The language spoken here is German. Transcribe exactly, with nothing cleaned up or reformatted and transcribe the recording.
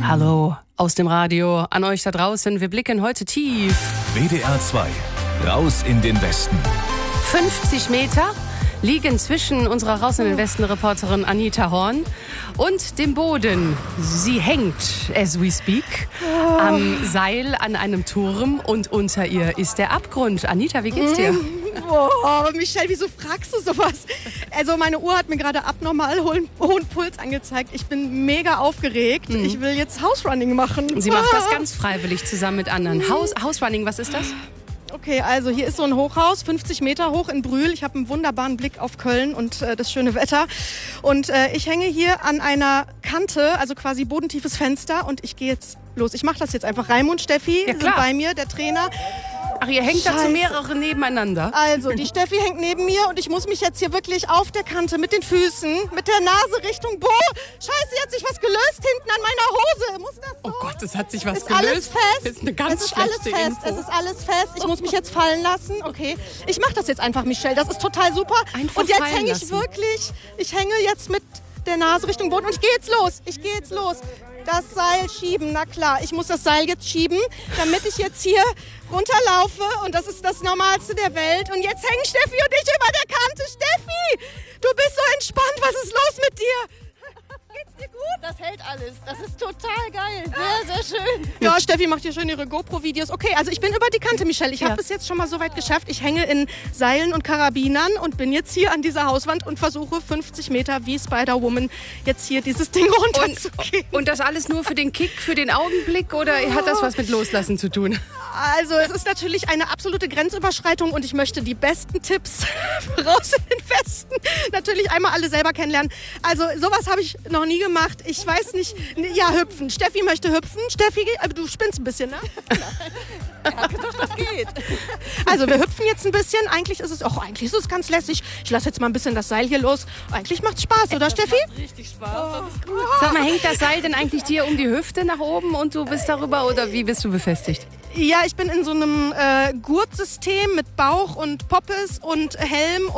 Hallo aus dem Radio an euch da draußen. Wir blicken heute tief. W D R zwei, raus in den Westen. fünfzig Meter liegen zwischen unserer Raus in den Westen-Reporterin Anita Horn und dem Boden. Sie hängt, as we speak, oh. am Seil an einem Turm und unter ihr ist der Abgrund. Anita, wie geht's dir? Oh, Michelle, wieso fragst du sowas? Also meine Uhr hat mir gerade abnormal hohen, hohen Puls angezeigt. Ich bin mega aufgeregt. Mhm. Ich will jetzt House-Running machen. Sie macht das ganz freiwillig zusammen mit anderen. House, House-Running, was ist das? Okay, also hier ist so ein Hochhaus, fünfzig Meter hoch in Brühl. Ich habe einen wunderbaren Blick auf Köln und äh, das schöne Wetter. Und äh, ich hänge hier an einer Kante, also quasi bodentiefes Fenster. Und ich gehe jetzt los. Ich mache das jetzt einfach. Raimund, Steffi ja, sind bei mir, der Trainer. Ach, ihr hängt Scheiße. dazu mehrere nebeneinander? Also, die Steffi hängt neben mir und ich muss mich jetzt hier wirklich auf der Kante mit den Füßen, mit der Nase Richtung Bo. Scheiße, hier hat sich was gelöst hinten an meiner Hose. Muss das so? Oh Gott, es hat sich was ist gelöst. Alles fest. Das ist eine ganz es ist schlechte alles fest. Info. Es ist alles fest. Ich muss mich jetzt fallen lassen. Okay, ich mache das jetzt einfach, Michelle. Das ist total super. Einfach und jetzt fallen hänge ich lassen. wirklich, ich hänge jetzt mit der Nase Richtung Boden und ich gehe jetzt los. Ich gehe jetzt los. Das Seil schieben, na klar. Ich muss das Seil jetzt schieben, damit ich jetzt hier runterlaufe. Und das ist das Normalste der Welt. Und jetzt hängen Steffi und ich über der Kante. Steffi, du bist so entspannt. Was ist los mit dir? Geht's dir gut? Das hält alles. Das ist total geil. Sehr, sehr schön. Ja, Steffi macht hier schön ihre GoPro-Videos. Okay, also ich bin über die Kante, Michelle. Ich ja. habe es jetzt schon mal so weit geschafft. Ich hänge in Seilen und Karabinern und bin jetzt hier an dieser Hauswand und versuche fünfzig Meter wie Spider-Woman jetzt hier dieses Ding runterzugehen. Und, und das alles nur für den Kick, für den Augenblick oder hat das was mit Loslassen zu tun? Also es ist natürlich eine absolute Grenzüberschreitung und ich möchte die besten Tipps raus in den Westen natürlich einmal alle selber kennenlernen. Also sowas habe ich noch nie gemacht. Ich weiß nicht, ja, hüpfen. Steffi möchte hüpfen. Steffi, du spinnst ein bisschen, ne? Er hat gesagt, das geht. Also wir hüpfen jetzt ein bisschen. Eigentlich ist es, auch eigentlich ist es ganz lässig. Ich lasse jetzt mal ein bisschen das Seil hier los. Eigentlich macht's Spaß, oder das Steffi? Macht richtig Spaß. Das ist gut. Sag mal, hängt das Seil denn eigentlich dir um die Hüfte nach oben und du bist darüber oder wie bist du befestigt? Ja, ich bin in so einem äh, Gurtsystem mit Bauch und Poppes und Helm.